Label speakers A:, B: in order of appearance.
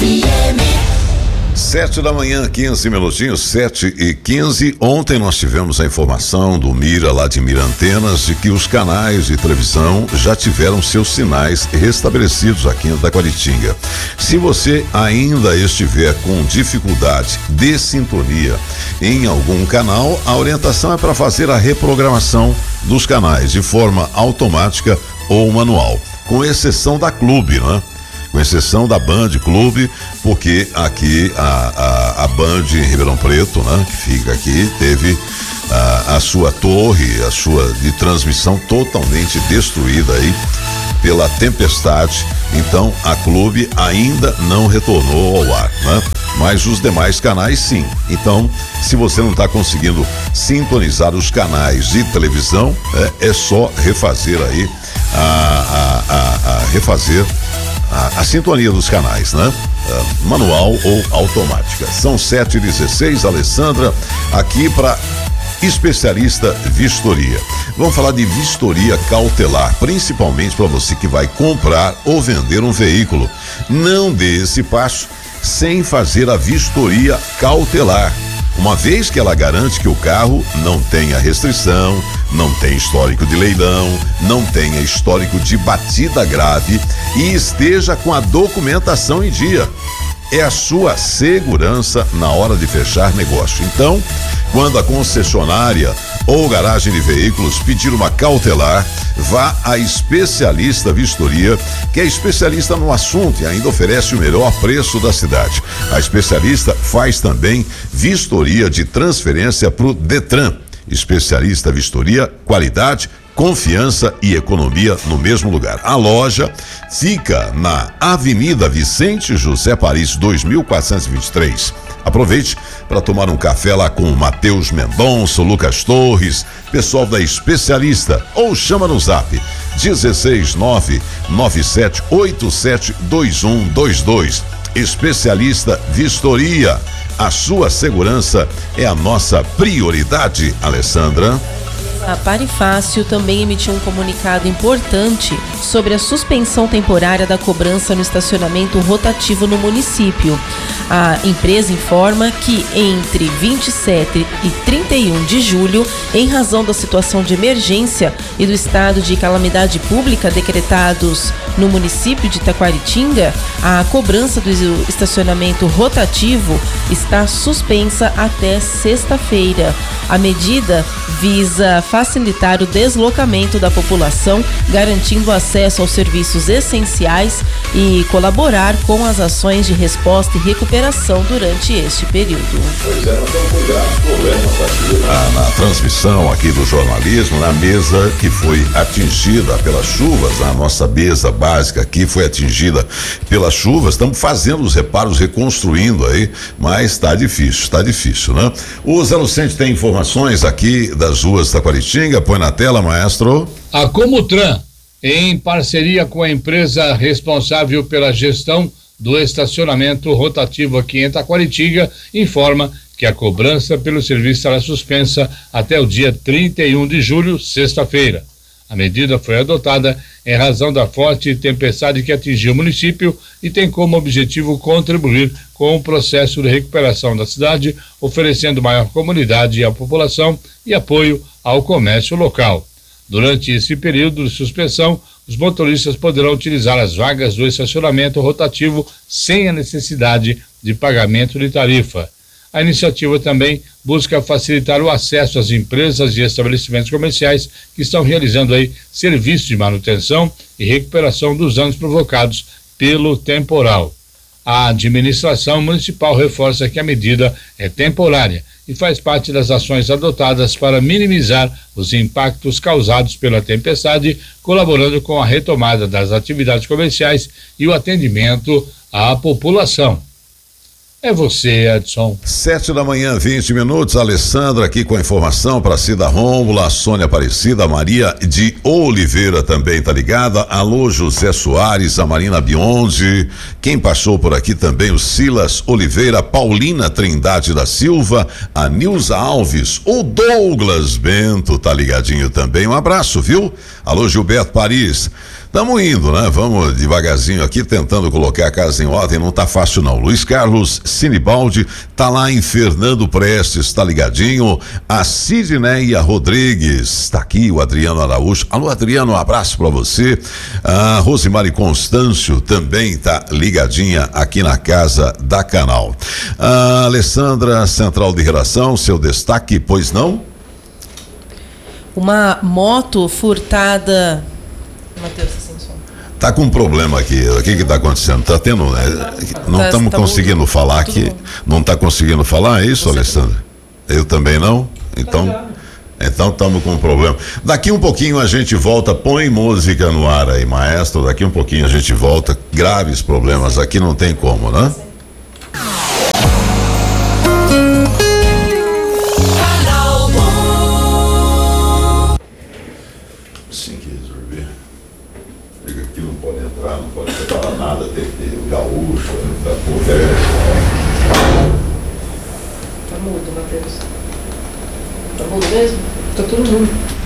A: 7h, 15 minutinhos, 7h15. Ontem nós tivemos a informação do Mira, lá de Mira Antenas, de que os canais de televisão já tiveram seus sinais restabelecidos aqui em Taquaritinga. Se você ainda estiver com dificuldade de sintonia em algum canal, a orientação é para fazer a reprogramação dos canais de forma automática ou manual, com exceção da Clube, né? Com exceção da Band Clube, porque aqui a Band em Ribeirão Preto, né, que fica aqui, teve a sua torre, a sua de transmissão totalmente destruída aí pela tempestade. Então a Clube ainda não retornou ao ar, né? Mas os demais canais sim. Então, se você não está conseguindo sintonizar os canais de televisão, é só refazer aí refazer a sintonia dos canais, né? Manual ou automática. São 7h16, Alessandra, aqui para especialista vistoria. Vamos falar de vistoria cautelar, principalmente para você que vai comprar ou vender um veículo. Não dê esse passo sem fazer a vistoria cautelar, uma vez que ela garante que o carro não tenha restrição, não tem histórico de leilão, não tenha histórico de batida grave e esteja com a documentação em dia. É a sua segurança na hora de fechar negócio. Então, quando a concessionária ou garagem de veículos pedir uma cautelar, vá a especialista vistoria, que é especialista no assunto e ainda oferece o melhor preço da cidade. A especialista faz também vistoria de transferência para o Detran. Especialista vistoria, qualidade, confiança e economia no mesmo lugar. A loja fica na Avenida Vicente José Paris 2423. Aproveite para tomar um café lá com o Matheus Mendonça, o Lucas Torres, pessoal da especialista, ou chama no zap 16997872122. Especialista vistoria. A sua segurança é a nossa prioridade, Alessandra.
B: A Parifácil também emitiu um comunicado importante sobre a suspensão temporária da cobrança no estacionamento rotativo no município. A empresa informa que entre 27 e 31 de julho, em razão da situação de emergência e do estado de calamidade pública decretados no município de Taquaritinga, a cobrança do estacionamento rotativo está suspensa até sexta-feira. A medida visa facilitar o deslocamento da população, garantindo acesso aos serviços essenciais e colaborar com as ações de resposta e recuperação durante este período.
A: Pois é, nós temos cuidado, problemas aqui na transmissão aqui do jornalismo, na mesa que foi atingida pelas chuvas, a nossa mesa básica aqui foi atingida pelas chuvas. Estamos fazendo os reparos, reconstruindo aí, mas está difícil, né? O Zé Lucente tem informações aqui das ruas da Taquaritinga, põe na tela, maestro.
C: A Comutran, em parceria com a empresa responsável pela gestão do estacionamento rotativo aqui em Taquaritinga, informa que a cobrança pelo serviço será suspensa até o dia 31 de julho, sexta-feira. A medida foi adotada em razão da forte tempestade que atingiu o município e tem como objetivo contribuir com o processo de recuperação da cidade, oferecendo maior comunidade à população e apoio ao comércio local. Durante esse período de suspensão, os motoristas poderão utilizar as vagas do estacionamento rotativo sem a necessidade de pagamento de tarifa. A iniciativa também busca facilitar o acesso às empresas e estabelecimentos comerciais que estão realizando aí serviços de manutenção e recuperação dos danos provocados pelo temporal. A administração municipal reforça que a medida é temporária e faz parte das ações adotadas para minimizar os impactos causados pela tempestade, colaborando com a retomada das atividades comerciais e o atendimento à população. É você, Edson.
A: 7h, 20 minutos, Alessandra aqui com a informação para Cida Rômula, Sônia Aparecida, Maria de Oliveira também tá ligada, alô José Soares, a Marina Bionde, quem passou por aqui também o Silas Oliveira, Paulina Trindade da Silva, a Nilza Alves, o Douglas Bento tá ligadinho também, um abraço, viu? Alô Gilberto Paris. Estamos indo, né? Vamos devagarzinho aqui, tentando colocar a casa em ordem, não tá fácil não. Luiz Carlos Sinibaldi tá lá em Fernando Prestes, tá ligadinho. A Sidneia Rodrigues tá aqui, o Adriano Araújo. Alô, Adriano, um abraço pra você. A Rosemary Constâncio também tá ligadinha aqui na casa da Canal. A Alessandra, Central de Redação, seu destaque, pois não?
B: Uma moto furtada. Matheus, assim, som.
A: Tá com um problema aqui. O que está acontecendo? Tá tendo, né? Não estamos conseguindo falar aqui. Não está conseguindo falar, é isso, Alessandra? Eu também não? Então estamos com um problema. Daqui um pouquinho a gente volta, põe música no ar aí, maestro. Daqui um pouquinho a gente volta. Graves problemas aqui, não tem como, né? Não pode separar nada, tem que ter o gaúcho, a conversa.
B: Tá mudo, Matheus. Tá mudo mesmo? Tá tudo mudo.